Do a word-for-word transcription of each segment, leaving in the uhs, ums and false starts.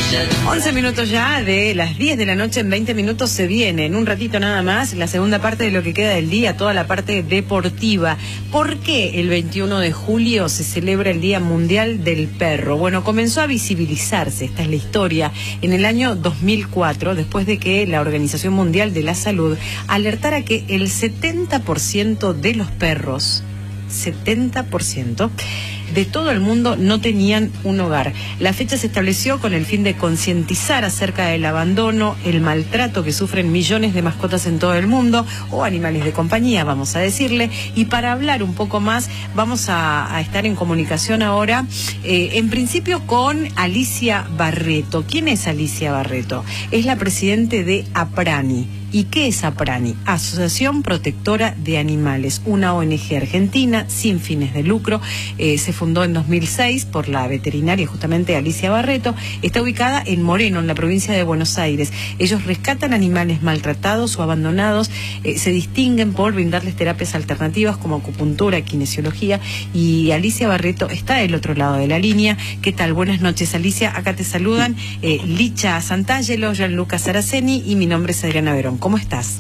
once minutos ya de las diez de la noche, en veinte minutos se viene, en un ratito nada más, la segunda parte de lo que queda del día, toda la parte deportiva. ¿Por qué el veintiuno de julio se celebra el Día Mundial del Perro? Bueno, comenzó a visibilizarse, esta es la historia, en el año dos mil cuatro, después de que la Organización Mundial de la Salud alertara que el setenta por ciento de los perros, setenta por ciento de todo el mundo no tenían un hogar. La fecha se estableció con el fin de concientizar acerca del abandono, el maltrato que sufren millones de mascotas en todo el mundo, o animales de compañía, vamos a decirle. Y para hablar un poco más, vamos a, a estar en comunicación ahora, eh, en principio con Alicia Barreto. ¿Quién es Alicia Barreto? Es la presidente de APRANI. ¿Y qué es APRANI? Asociación Protectora de Animales, una O N G argentina sin fines de lucro. Eh, se fundó en dos mil seis por la veterinaria justamente Alicia Barreto. Está ubicada en Moreno, en la provincia de Buenos Aires. Ellos rescatan animales maltratados o abandonados, eh, se distinguen por brindarles terapias alternativas como acupuntura, kinesiología. Y Alicia Barreto está del otro lado de la línea. ¿Qué tal? Buenas noches, Alicia. Acá te saludan eh, Licha Santangelo, Gianluca Saraceni y mi nombre es Adriana Verón. ¿Cómo estás?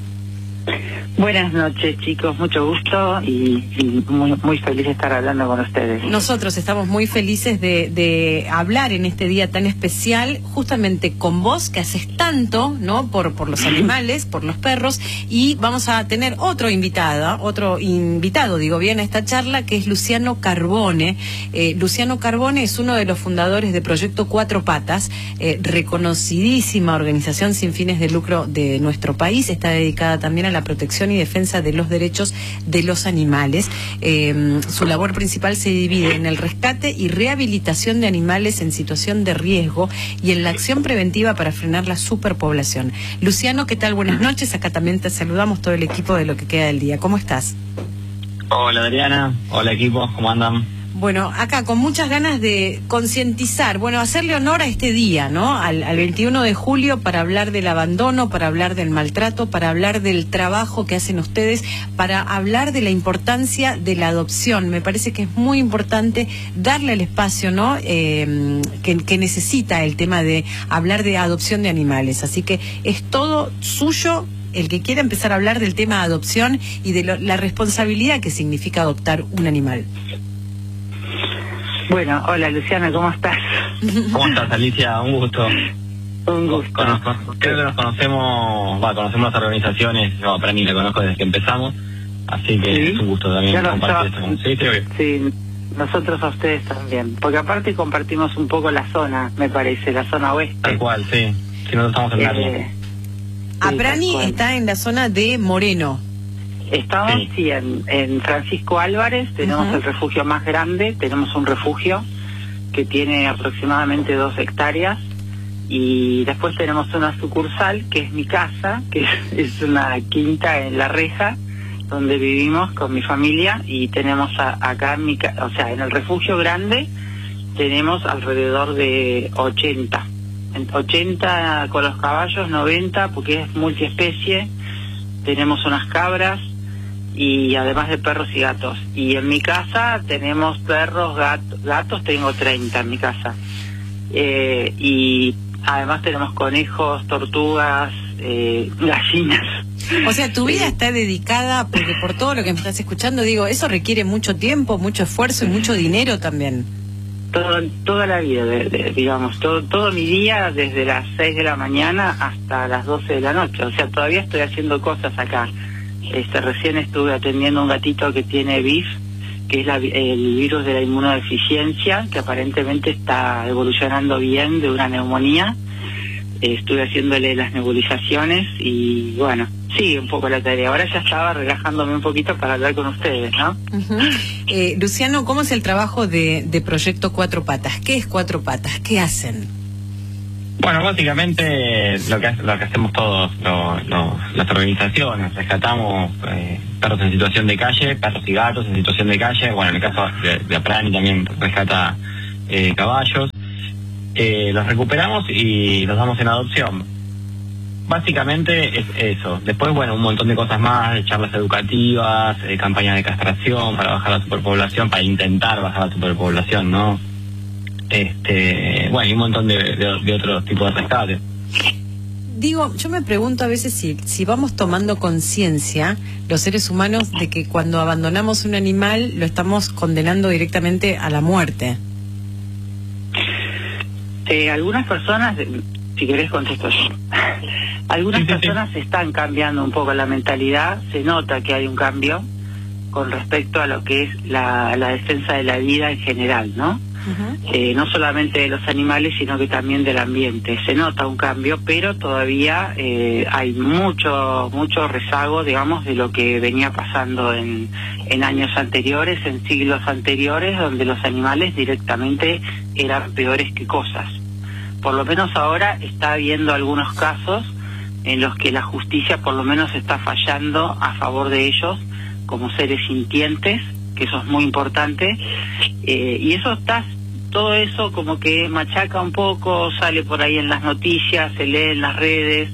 Buenas noches, chicos, mucho gusto y, y muy, muy feliz de estar hablando con ustedes. Nosotros estamos muy felices de, de hablar en este día tan especial, justamente con vos, que haces tanto, ¿no? Por, por los animales, por los perros, y vamos a tener otro invitada, otro invitado, digo bien, a esta charla, que es Luciano Carbone. Eh, Luciano Carbone es uno de los fundadores de Proyecto Cuatro Patas, eh, reconocidísima organización sin fines de lucro de nuestro país, está dedicada también a la protección y defensa de los derechos de los animales. Eh, su labor principal se divide en el rescate y rehabilitación de animales en situación de riesgo y en la acción preventiva para frenar la superpoblación. Luciano, ¿qué tal? Buenas noches. Acá también te saludamos todo el equipo de lo que queda del día. ¿Cómo estás? Hola Adriana, hola equipo, ¿cómo andan? Bueno, acá con muchas ganas de concientizar, bueno, hacerle honor a este día, ¿no? Al, al veintiuno de julio, para hablar del abandono, para hablar del maltrato, para hablar del trabajo que hacen ustedes, para hablar de la importancia de la adopción. Me parece que es muy importante darle el espacio, ¿no? Eh, que, que necesita el tema de hablar de adopción de animales. Así que es todo suyo. El que quiera empezar a hablar del tema de adopción y de lo, la responsabilidad que significa adoptar un animal. Bueno, hola Luciana, ¿cómo estás? ¿Cómo estás, Alicia? Un gusto. Un gusto. Conozco, creo que nos conocemos, va, conocemos las organizaciones, yo para mí la conozco desde que empezamos, así que ¿Sí? Es un gusto también Ya compartir esto con... Sí, sí, obvio. Sí, nosotros a ustedes también, porque aparte compartimos un poco la zona, me parece, la zona oeste. Tal cual, sí, si nosotros estamos en la Eh, APRANI sí, está en la zona de Moreno. Estamos, Sí. sí, en, en Francisco Álvarez, tenemos Uh-huh. el refugio más grande, tenemos un refugio que tiene aproximadamente dos hectáreas y después tenemos una sucursal que es mi casa, que es, es una quinta en La Reja, donde vivimos con mi familia y tenemos a, acá, en mi, ca- o sea, en el refugio grande tenemos alrededor de ochenta, en- ochenta con los caballos, noventa porque es multiespecie, tenemos unas cabras, y además de perros y gatos. Y en mi casa tenemos perros, gatos, gatos tengo treinta en mi casa. Eh, y además tenemos conejos, tortugas, eh, gallinas. O sea, tu vida Eh, está dedicada, porque por todo lo que me estás escuchando, digo, eso requiere mucho tiempo, mucho esfuerzo y mucho dinero también. todo, toda la vida, de, de, digamos, todo, todo mi día desde las seis de la mañana hasta las doce de la noche. O sea, todavía estoy haciendo cosas acá. Este, recién estuve atendiendo a un gatito que tiene B I F, que es la, el virus de la inmunodeficiencia, que aparentemente está evolucionando bien de una neumonía. Eh, estuve haciéndole las nebulizaciones y bueno, sigue un poco la tarea. Ahora ya estaba relajándome un poquito para hablar con ustedes, ¿no? Uh-huh. eh, Luciano, ¿cómo es el trabajo de, de Proyecto Cuatro Patas? ¿Qué es Cuatro Patas? ¿Qué hacen? Bueno, básicamente lo que, lo que hacemos todos lo, lo, las organizaciones, rescatamos eh, perros en situación de calle, perros y gatos en situación de calle, bueno, en el caso de, de APRANI también rescata eh, caballos, eh, los recuperamos y los damos en adopción. Básicamente es eso. Después, bueno, un montón de cosas más, charlas educativas, eh, campañas de castración para bajar la superpoblación, para intentar bajar la superpoblación, ¿no? este bueno, y un montón de, de, de otros tipos de rescates. Digo, yo me pregunto a veces si, si vamos tomando conciencia, los seres humanos, de que cuando abandonamos un animal lo estamos condenando directamente a la muerte. Eh, algunas personas, si querés contesto yo, algunas sí, sí, personas sí. están cambiando un poco la mentalidad, se nota que hay un cambio con respecto a lo que es la, la defensa de la vida en general, ¿no? Uh-huh. Eh, no solamente de los animales, sino que también del ambiente. Se nota un cambio, pero todavía eh, hay mucho mucho rezago, digamos, de lo que venía pasando en, en años anteriores, en siglos anteriores, donde los animales directamente eran peores que cosas. Por lo menos ahora está habiendo algunos casos en los que la justicia por lo menos está fallando a favor de ellos como seres sintientes, que eso es muy importante, eh, y eso está, todo eso como que machaca un poco, sale por ahí en las noticias, se lee en las redes,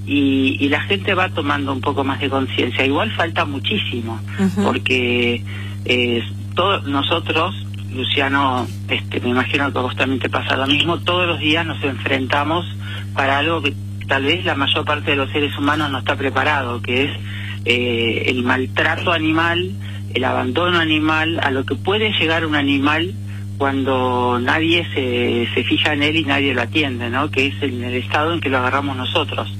y, y la gente va tomando un poco más de conciencia. Igual falta muchísimo, uh-huh. porque eh, todos nosotros, Luciano, este, me imagino que a vos también te pasa lo mismo, todos los días nos enfrentamos para algo que tal vez la mayor parte de los seres humanos no está preparado, que es eh, el maltrato animal, el abandono animal, a lo que puede llegar un animal cuando nadie se, se fija en él y nadie lo atiende, ¿no? Que es en el estado en que lo agarramos nosotros.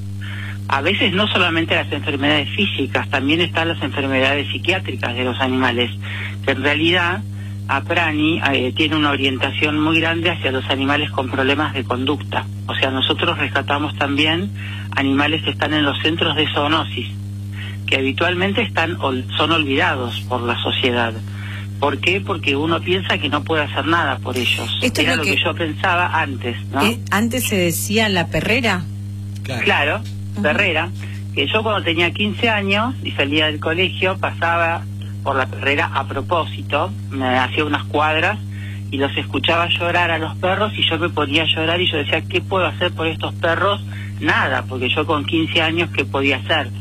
A veces no solamente las enfermedades físicas, también están las enfermedades psiquiátricas de los animales, que en realidad APRANI eh, tiene una orientación muy grande hacia los animales con problemas de conducta. O sea, nosotros rescatamos también animales que están en los centros de zoonosis, que habitualmente están son olvidados por la sociedad. ¿Por qué? Porque uno piensa que no puede hacer nada por ellos. Esto Era es lo, lo que... que yo pensaba antes, ¿no? ¿Eh? Antes se decía la perrera. Claro, claro uh-huh. perrera. Que yo cuando tenía quince años y salía del colegio, pasaba por la perrera a propósito, me hacía unas cuadras y los escuchaba llorar a los perros y yo me ponía a llorar y yo decía, ¿qué puedo hacer por estos perros? Nada, porque yo con quince años, ¿qué podía hacer?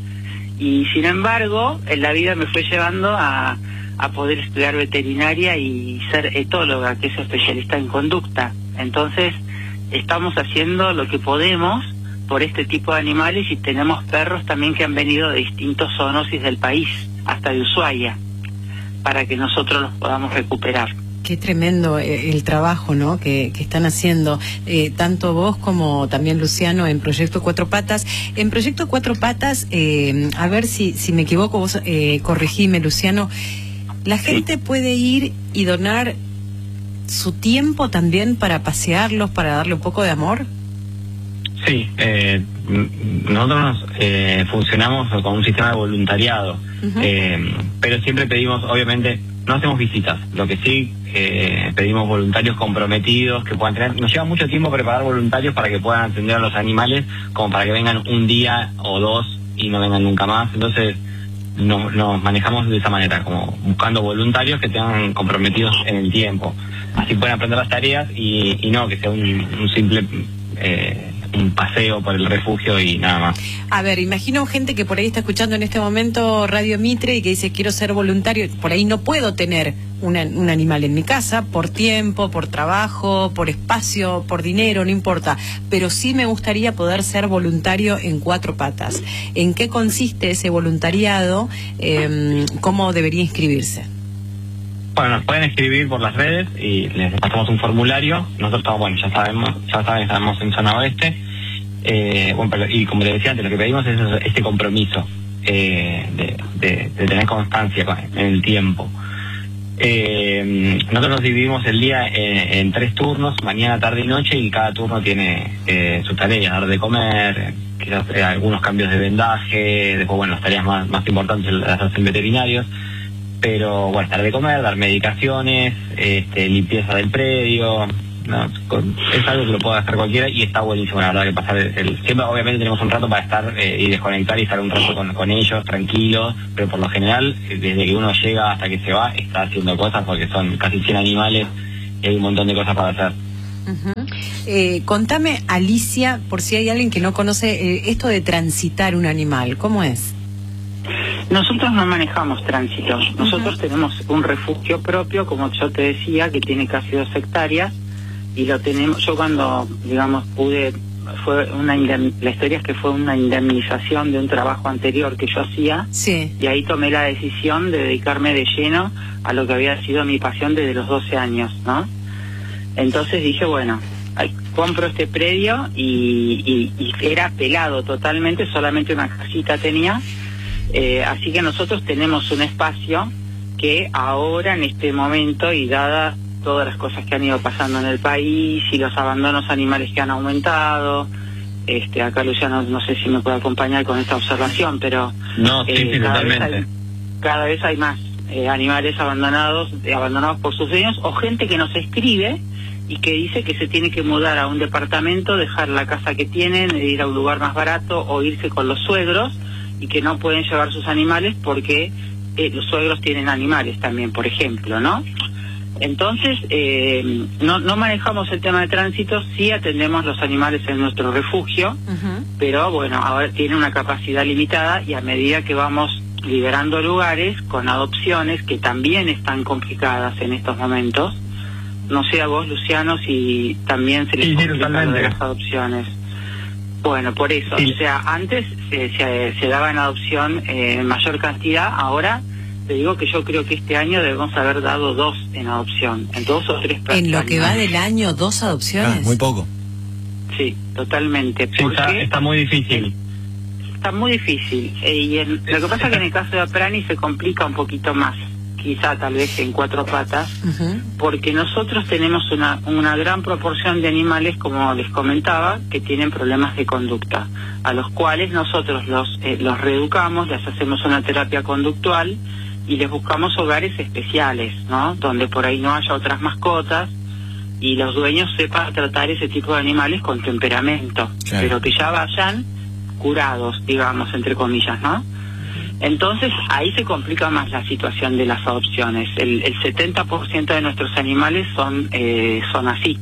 Y sin embargo, en la vida me fue llevando a, a poder estudiar veterinaria y ser etóloga, que es especialista en conducta. Entonces, estamos haciendo lo que podemos por este tipo de animales y tenemos perros también que han venido de distintos zoonosis del país, hasta de Ushuaia, para que nosotros los podamos recuperar. Qué tremendo el trabajo, ¿no?, que, que están haciendo, eh, tanto vos como también Luciano en Proyecto Cuatro Patas. En Proyecto Cuatro Patas, eh, a ver si, si me equivoco, vos eh, corregime, Luciano, ¿la gente sí. puede ir y donar su tiempo también para pasearlos, para darle un poco de amor? Sí, eh, nosotros eh, funcionamos con un sistema de voluntariado, uh-huh. eh, pero siempre pedimos, obviamente, no hacemos visitas, lo que sí eh, pedimos voluntarios comprometidos que puedan tener. Nos lleva mucho tiempo preparar voluntarios para que puedan atender a los animales, como para que vengan un día o dos y no vengan nunca más. Entonces nos, nos manejamos de esa manera, como buscando voluntarios que tengan comprometidos en el tiempo, así pueden aprender las tareas y, y no que sea un, un simple eh, un paseo por el refugio y nada más. A ver, imagino gente que por ahí está escuchando en este momento Radio Mitre y que dice, quiero ser voluntario, por ahí no puedo tener una, un animal en mi casa, por tiempo, por trabajo, por espacio, por dinero, no importa, pero sí me gustaría poder ser voluntario en Cuatro Patas. ¿En qué consiste ese voluntariado? Eh, ¿Cómo debería inscribirse? Bueno, nos pueden escribir por las redes y les pasamos un formulario. Nosotros estamos, bueno, ya sabemos, ya saben, estamos en zona oeste. Eh, bueno, pero, y como les decía antes, lo que pedimos es este compromiso eh, de, de, de tener constancia en el tiempo. Eh, nosotros nos dividimos el día en, en tres turnos, mañana, tarde y noche, y cada turno tiene eh, sus tareas, dar de comer, quizás eh, algunos cambios de vendaje, después, bueno, las tareas más, más importantes las hacen veterinarios. Pero bueno, dar de comer, dar medicaciones, este, limpieza del predio, no, es algo que lo puede hacer cualquiera y está buenísimo, la verdad, que pasar el, el, siempre obviamente tenemos un rato para estar eh, y desconectar y estar un rato con, con ellos, tranquilos, pero por lo general, desde que uno llega hasta que se va, está haciendo cosas porque son casi cien animales y hay un montón de cosas para hacer. Uh-huh. Eh, contame, Alicia, por si hay alguien que no conoce eh, esto de transitar un animal, ¿cómo es? Nosotros no manejamos tránsito, nosotros uh-huh. tenemos un refugio propio, como yo te decía, que tiene casi dos hectáreas, y lo tenemos. Yo cuando, digamos, pude, fue una la historia es que fue una indemnización de un trabajo anterior que yo hacía, sí. Y ahí tomé la decisión de dedicarme de lleno a lo que había sido mi pasión desde los doce años, ¿no? Entonces dije, bueno, compro este predio y, y, y era pelado totalmente, solamente una casita tenía, eh, así que nosotros tenemos un espacio que ahora en este momento, y dada todas las cosas que han ido pasando en el país y los abandonos animales que han aumentado, este acá Luciano no sé si me puede acompañar con esta observación, pero no, sí, eh, sí, cada, totalmente. vez hay, cada vez hay más eh, animales abandonados, eh, abandonados por sus dueños, o gente que nos escribe y que dice que se tiene que mudar a un departamento, dejar la casa que tienen, ir a un lugar más barato o irse con los suegros, y que no pueden llevar sus animales porque eh, los suegros tienen animales también, por ejemplo, ¿no? Entonces, eh, no, no manejamos el tema de tránsito, sí atendemos los animales en nuestro refugio, uh-huh. Pero bueno, ahora tiene una capacidad limitada, y a medida que vamos liberando lugares con adopciones que también están complicadas en estos momentos, no sé a vos, Luciano, si también se les sí, complica sí, lo de las adopciones. Bueno, por eso, sí. O sea, antes se, se, se daba en adopción eh, en mayor cantidad, ahora te digo que yo creo que este año debemos haber dado dos en adopción, en dos o tres personas. ¿En lo que va del año, dos adopciones? Ah, muy poco. Sí, totalmente. Sí, está, está muy difícil. Está muy difícil. Eh, y en, lo que pasa es que en el caso de Aprani se complica un poquito más, quizá tal vez en cuatro patas, uh-huh. Porque nosotros tenemos una, una gran proporción de animales, como les comentaba, que tienen problemas de conducta, a los cuales nosotros los, eh, los reeducamos, les hacemos una terapia conductual, y les buscamos hogares especiales, ¿no? Donde por ahí no haya otras mascotas y los dueños sepan tratar ese tipo de animales con temperamento, claro. Pero que ya vayan curados, digamos, entre comillas, ¿no? Entonces ahí se complica más la situación de las adopciones. El, el setenta por ciento de nuestros animales son eh, son así.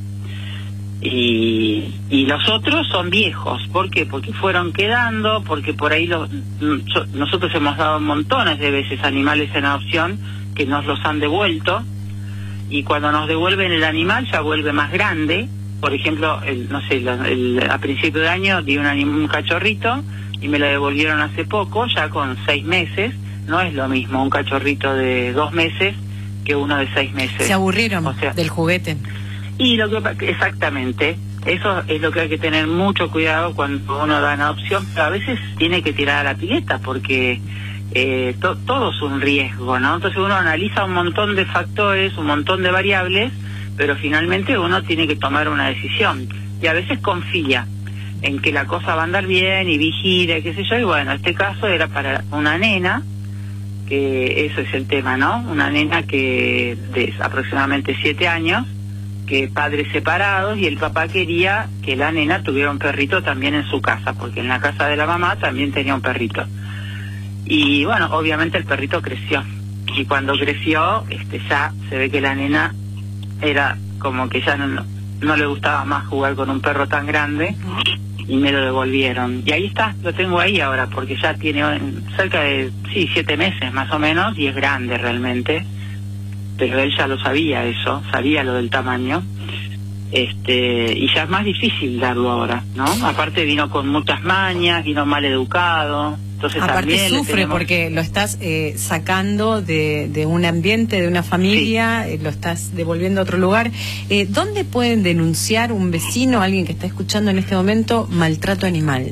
Y, y los otros son viejos. ¿Por qué? Porque fueron quedando, porque por ahí los, nosotros hemos dado montones de veces animales en adopción que nos los han devuelto, y cuando nos devuelven el animal ya vuelve más grande. Por ejemplo, el, no sé, el, el, a principio de año di un, un cachorrito y me lo devolvieron hace poco, ya con seis meses. No es lo mismo un cachorrito de dos meses que uno de seis meses. Se aburrieron, o sea, del juguete. Y lo que exactamente, eso es lo que hay que tener mucho cuidado cuando uno da en adopción, pero a veces tiene que tirar a la pileta porque eh, to, todo es un riesgo, ¿no? Entonces uno analiza un montón de factores, un montón de variables, pero finalmente uno tiene que tomar una decisión, y a veces confía en que la cosa va a andar bien y vigila, qué sé yo, y bueno, este caso era para una nena, que eso es el tema, ¿no? Una nena que de aproximadamente siete años, que padres separados, y el papá quería que la nena tuviera un perrito también en su casa, porque en la casa de la mamá también tenía un perrito. Y bueno, obviamente el perrito creció, y cuando creció, este ya se ve que la nena era como que ya no, no le gustaba más jugar con un perro tan grande, y me lo devolvieron. Y ahí está, lo tengo ahí ahora, porque ya tiene cerca de, sí, siete meses más o menos, y es grande realmente. Pero él ya lo sabía eso, sabía lo del tamaño, este y ya es más difícil darlo ahora, ¿no? Aparte vino con muchas mañas, vino mal educado, entonces aparte también sufre tenemos... porque lo estás eh, sacando de, de un ambiente, de una familia, sí. eh, lo estás devolviendo a otro lugar. Eh, ¿Dónde pueden denunciar un vecino, alguien que está escuchando en este momento, maltrato animal?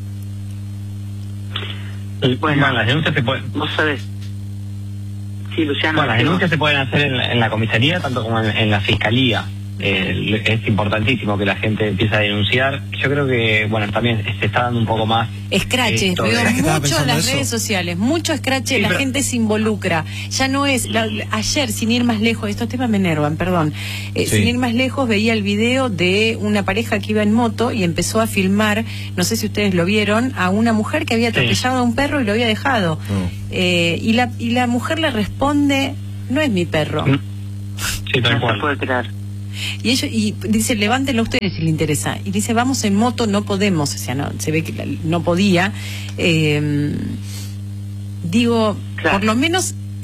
Bueno, las denuncias se pueden... Vos sabés. Sí, Luciano. Bueno, las denuncias se pueden hacer en la, en la comisaría, tanto como en, en la fiscalía. Eh, es importantísimo que la gente empiece a denunciar. Yo creo que, bueno, también se está dando un poco más... Escrache, veo mucho en las eso? redes sociales, mucho escrache, sí, la pero... gente se involucra. Ya no es... La, ayer, sin ir más lejos, estos temas me enervan, perdón. Eh, sí. Sin ir más lejos, veía el video de una pareja que iba en moto y empezó a filmar, no sé si ustedes lo vieron, a una mujer que había atropellado sí. a un perro y lo había dejado. Oh. Eh, y, la, y la mujer le responde, no es mi perro. Sí, tal cual. No se puede creer. Y ellos, y dice, levántenlo ustedes si les interesa. Y dice, vamos en moto, no podemos. O sea, no, se ve que no podía. Eh, digo, claro. Por lo menos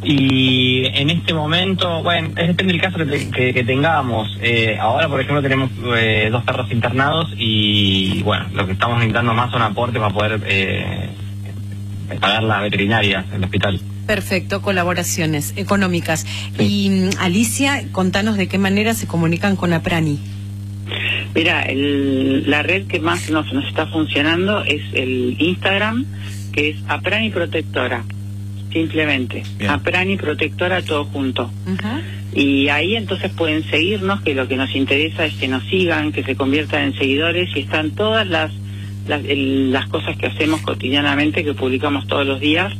Y en este momento, bueno, es depende del caso que, te, que, que tengamos. Eh, ahora, por ejemplo, tenemos eh, dos perros internados y, bueno, lo que estamos necesitando más son aportes para poder eh, pagar las veterinarias en el hospital. Perfecto, colaboraciones económicas. Sí. Y Alicia, contanos de qué manera se comunican con APRANI. Mira, el, la red que más nos, nos está funcionando es el Instagram, que es APRANI Protectora. Simplemente, Bien. APRANI Protectora, todo junto. Uh-huh. Y ahí entonces pueden seguirnos, que lo que nos interesa es que nos sigan, que se conviertan en seguidores, y están todas las las, el, las cosas que hacemos cotidianamente, que publicamos todos los días,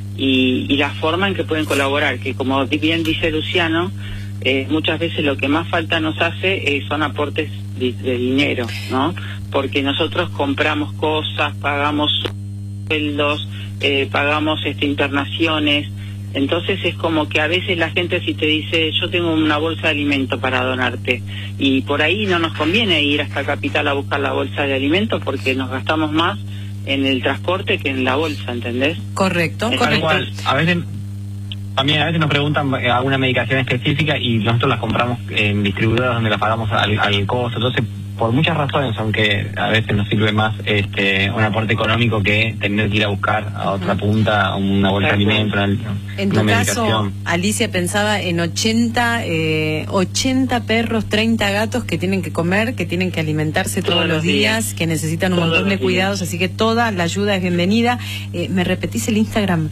y, y la forma en que pueden colaborar, que como bien dice Luciano, eh, muchas veces lo que más falta nos hace eh, son aportes de, de dinero, ¿no? Porque nosotros compramos cosas, pagamos sueldos, Eh, pagamos este, internaciones, entonces es como que a veces la gente si te dice yo tengo una bolsa de alimento para donarte, y por ahí no nos conviene ir hasta Capital a buscar la bolsa de alimento porque nos gastamos más en el transporte que en la bolsa, ¿entendés? Correcto, es correcto. Cual, a veces también a veces nos preguntan alguna medicación específica y nosotros las compramos en distribuidoras donde las pagamos al, al costo, entonces por muchas razones, aunque a veces nos sirve más este un aporte económico que tener que ir a buscar a otra punta una bolsa de alimento, una, en una tu medicación. Caso, Alicia pensaba en ochenta, eh, ochenta perros, treinta gatos que tienen que comer, que tienen que alimentarse todos, todos los días, días, que necesitan un todos montón de cuidados, días. Así que toda la ayuda es bienvenida. Eh, ¿Me repetís el Instagram?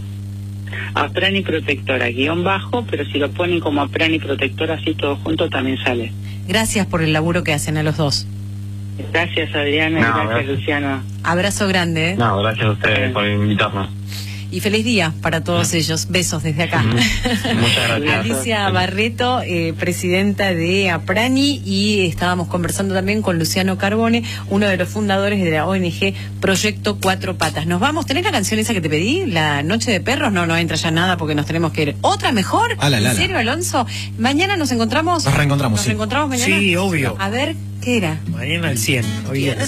APRANI Protectora, guión bajo, pero si lo ponen como APRANI Protectora, así todo junto, también sale. Gracias por el laburo que hacen a los dos. Gracias, Adriana, no, gracias, gracias, Luciano. Abrazo grande. ¿eh? No, gracias a ustedes por invitarnos. Y feliz día para todos sí. ellos. Besos desde acá. Mm-hmm. Muchas gracias. Alicia Barreto, eh, presidenta de APRANI, y estábamos conversando también con Luciano Carbone, uno de los fundadores de la O N G Proyecto Cuatro Patas. Nos vamos. ¿Tenés la canción esa que te pedí? La Noche de Perros. No, no entra ya nada porque nos tenemos que ir. ¿Otra mejor? Ala, ¿En ala. serio, Alonso? ¿Mañana nos encontramos? Nos reencontramos, ¿Nos sí. reencontramos mañana? Sí, obvio. A ver, ¿qué era? Mañana al cien. Hoy